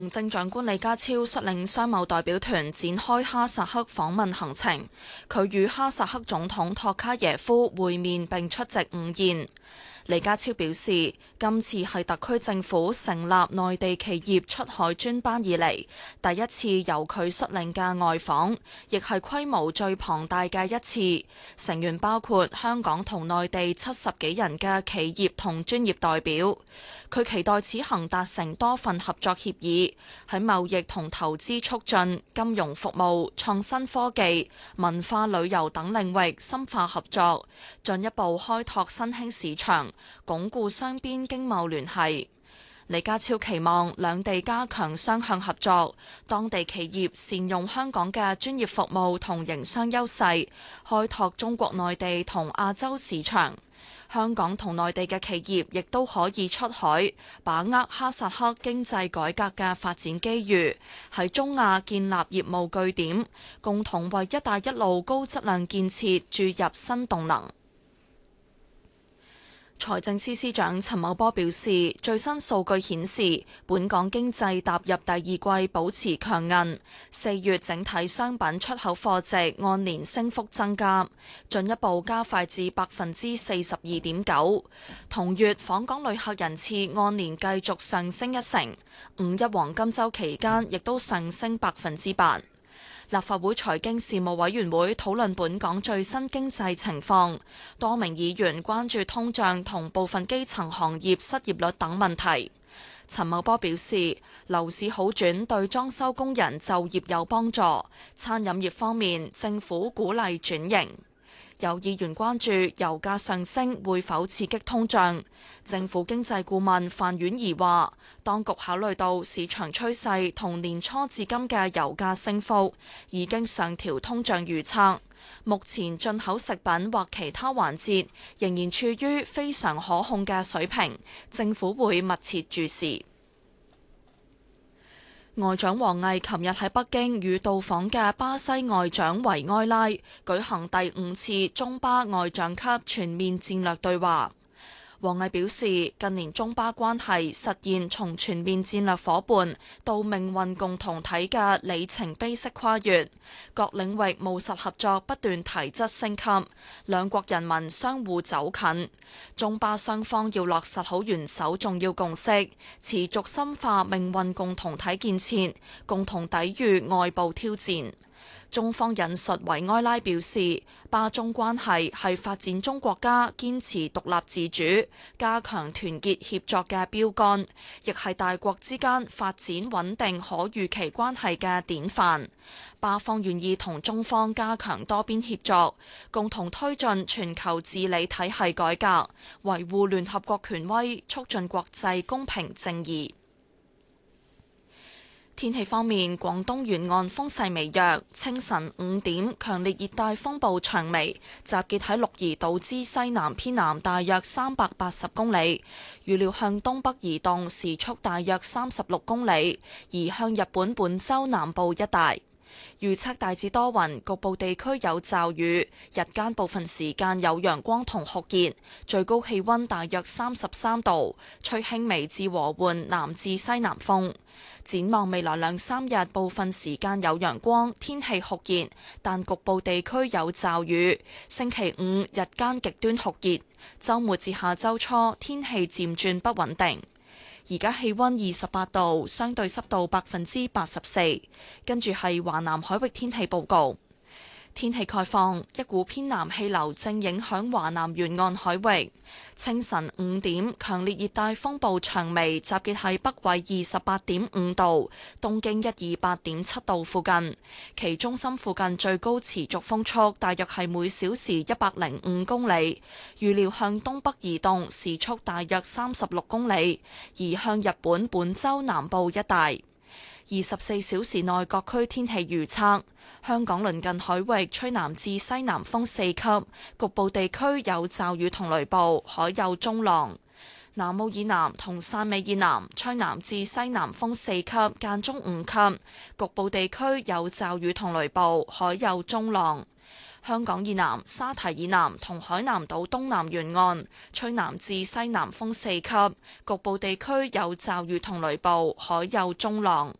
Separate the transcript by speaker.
Speaker 1: 行政長官李家超率領商貿代表團展開哈薩克訪問行程，佢與哈薩克總統托卡耶夫會面並出席午宴。李家超表示，今次係特區政府成立內地企業出海專班以嚟第一次由佢率領嘅外訪，亦係規模最龐大嘅一次。成員包括香港同內地70幾人嘅企業同專業代表。佢期待此行達成多份合作協議，喺貿易同投資促進、金融服務、創新科技、文化旅遊等領域深化合作，進一步開拓新興市場，鞏固雙邊經貿聯繫。李家超期望兩地加強雙向合作，當地企業善用香港嘅專業服務同營商優勢，開拓中國內地同亞洲市場。香港同內地嘅企業亦都可以出海，把握哈薩克經濟改革嘅發展機遇，喺中亞建立業務據點，共同為一帶一路高質量建設注入新動能。財政司司長陳茂波表示，最新數據顯示，本港經濟踏入第二季保持強韌，4月整體商品出口貨值按年升幅增加，進一步加快至42.9%。同月訪港旅客人次按年繼續上升1成，五一黃金週期間亦都上升8%。立法會財經事務委員會討論本港最新經濟情況，多名議員關注通脹同部分基層行業失業率等問題。陳茂波表示，樓市好轉對裝修工人就業有幫助，餐飲業方面政府鼓勵轉型。有議員關注油價上升會否刺激通脹，政府經濟顧問范婉儀話，當局考慮到市場趨勢同年初至今嘅油價升幅，已經上調通脹預測。目前進口食品或其他環節仍然處於非常可控嘅水平，政府會密切注視。外長王毅琴日喺北京與到訪嘅巴西外長維埃拉舉行第5次中巴外長級全面戰略對話。王毅表示，近年中巴關係實現從全面戰略夥伴到命運共同體嘅里程碑式跨越，各領域務實合作不斷提質升級，兩國人民相互走近。中巴雙方要落實好元首重要共識，持續深化命運共同體建設，共同抵禦外部挑戰。中方引述維埃拉表示，巴中關係係發展中國家堅持獨立自主、加強團結協作嘅標杆，亦係大國之間發展穩定可預期關係嘅典範。巴方願意同中方加強多邊協作，共同推進全球治理體系改革，維護聯合國權威，促進國際公平正義。天氣方面，廣東沿岸風勢微弱，清晨5點，強烈熱帶風暴長眉集結喺鹿兒島之西南偏南大約380公里，預料向東北移動，時速大約36公里，移向日本本州南部一帶。預測大致多雲，局部地區有驟雨，日間部分時間有陽光同酷熱，最高氣溫大約33度，吹輕微至和緩南至西南風。展望未來2-3日，部分時間有陽光，天氣酷熱，但局部地區有驟雨。星期5日間極端酷熱，週末至下週初天氣漸轉不穩定。而家氣溫28度，相對濕度84%。跟住係華南海域天氣報告。天氣概況，一股偏南氣流正影響華南沿岸海域。清晨5點，強烈熱帶風暴長眉集結喺北緯28.5度、東經128.7度附近，其中心附近最高持續風速大約係每小時105公里，預料向東北移動，時速大約36公里，移向日本本州南部一帶。24小時內各區天氣預測：香港鄰近海域吹南至西南風4級，局部地區有驟雨同雷暴，海有中浪。南澳以南同汕尾以南吹南至西南風4級，間中5級，局部地區有驟雨同雷暴，海有中浪。 香港以南、沙堤以南同海南島東南沿岸吹南至西南風4級，局部地區有驟雨同雷暴，海有中浪。